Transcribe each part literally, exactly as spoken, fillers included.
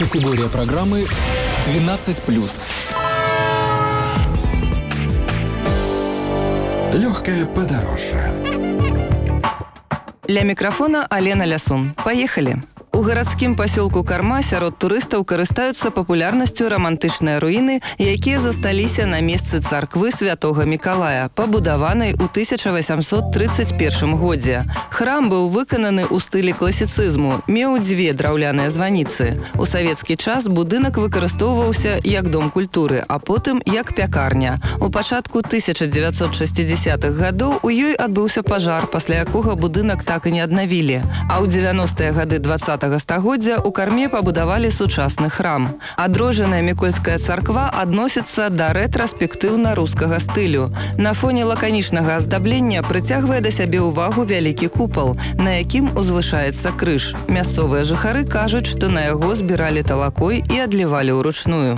Категория программы двенадцать плюс. Легкое подорожье. Ля микрофона Алена Лясун. Поехали! У гарадскім пасёлку Карма сярод турыстаў карыстаюцца папулярнасцю рамантычныя руіны, якія засталіся на месцы царквы святога Мікалая, пабудаванай у тысяча васямсот трыццаць першым годзе. Храм быў выкананы ў стылі класіцызму, меў дзве драўляныя званіцы. У савецкі час будынак выкарыстоўваўся як дом культуры, а потым як пякарня. У пачатку тысяча дзевяцьсот шэсцідзесятых гадоў у ёй адбыўся пажар, пасля якога будынак так і не аднавілі. А ў дзевяностыя гады дваццатага стагоддзя у Карме пабудавалі сучасны храм. Адроджаная Мікольская царква адносіцца да рэтраспектыўна-рускага стылю. На фоне лаканічнага аздаблення прыцягвае да сябе ўвагу вялікі купал, на якім узвышаецца крыж. Мясцовыя жыхары кажуць, што на яго збіралі талакой і адлівалі ўручную.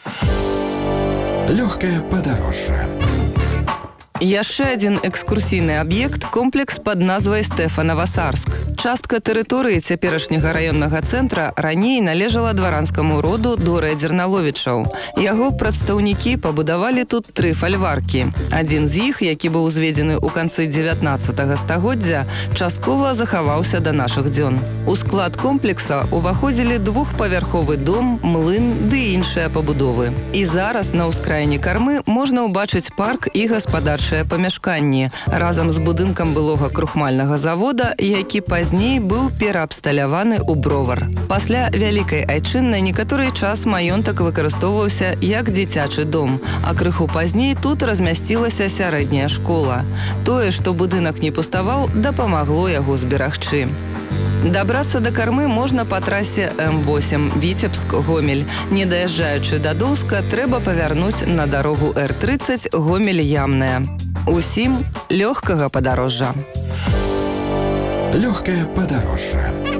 Легкое подорожье. Яшчэ адзін экскурсійны аб'ект – комплекс пад назвай Стэфанава-Сарск. Частка тэрыторыі цяперашняга раённага цэнтра раней належала дваранскаму роду Дорыя-Дзерналовічаў. Яго прадстаўнікі пабудавалі тут тры фальваркі. Адзін з іх, які быў узведзены ў канцы дзевятнаццатага стагоддзя, часткова захаваўся да нашых дзён. У склад комплекса ўваходзілі двухпавярховы дом, млын ды іншыя пабудовы. І зараз на ўскраіне Кармы можна ўбачыць парк і гаспадарчыя памяшканні разам з будынкам былога крухмальнага завода, які пазней быў пераабсталяваны ў бровар. Пасля Вялікай Айчыннай некаторы час маёнтак выкарыстоўваўся як дзіцячы дом, а крыху пазней тут размясцілася сярэдняя школа. Тое, што будынак не пуставаў, дапамагло яго зберагчы. Дабрацца да Кармы можна па трасе эм восемь Віцебск-Гомель. Не даязджаючы да Доўска, трэба павярнуць на дарогу эр трыццаць Гомель-Ямная. Усім лёгкага падарожжа. Легкое подорожье.